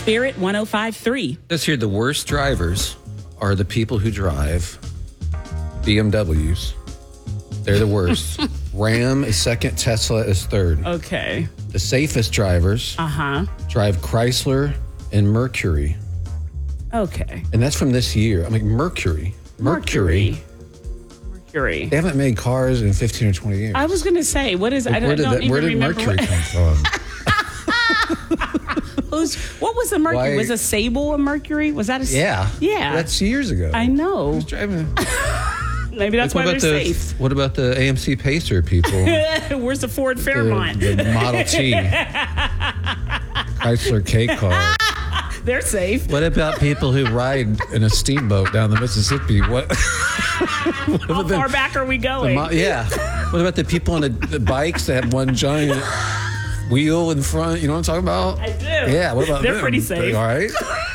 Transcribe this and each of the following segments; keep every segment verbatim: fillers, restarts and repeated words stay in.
Spirit one oh five point three. This here, the worst drivers are the people who drive B M Ws. They're the worst. Ram is second, Tesla is third. Okay. The safest drivers Uh-huh. drive Chrysler and Mercury. Okay. And that's from this year. I mean, Mercury. Mercury. Mercury. They haven't made cars in fifteen or twenty years. I was going to say, what is, Like, I don't, where did, don't that, even where did remember. Mercury what, come from? who's, what was the Mercury? Why- Was a Sable a Mercury? Was that a... Yeah. Yeah. That's years ago. I know. Who's driving? Maybe that's Like, why what they're about the, safe. What about the A M C Pacer people? Where's the Ford the, Fairmont? the Model T. Chrysler K car. They're safe. What about people who ride in a steamboat down the Mississippi? What? what How about the- far back are we the going? mo- yeah. What about the people on the, the bikes that have one giant wheel in front? You know what I'm talking about? I do. Yeah. What about They're them? pretty safe. They all right.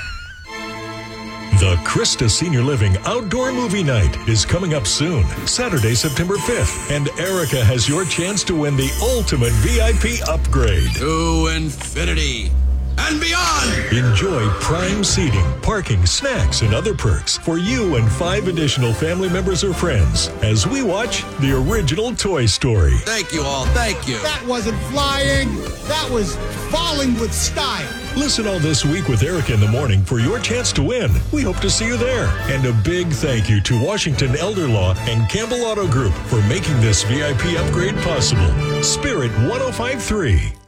The Krista Senior Living Outdoor Movie Night is coming up soon, Saturday, September fifth, and Erica has your chance to win the ultimate V I P upgrade. To infinity and beyond. Enjoy prime seating, parking, snacks, and other perks for you and five additional family members or friends as we watch the original Toy Story. Thank you all. Thank you. That wasn't flying. That was falling with style. Listen all this week with Erica in the morning for your chance to win. We hope to see you there. And a big thank you to Washington Elder Law and Campbell Auto Group for making this V I P upgrade possible. Spirit one oh five point three.